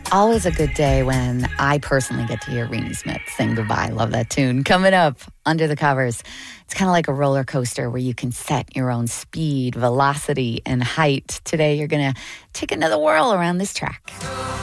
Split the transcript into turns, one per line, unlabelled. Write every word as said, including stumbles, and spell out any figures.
always a good day when I personally get to hear Renee Smith sing Goodbye. Love that tune. Coming up, Under the Covers. It's kind of like a roller coaster where you can set your own speed, velocity, and height. Today, you're going to take another whirl around this track.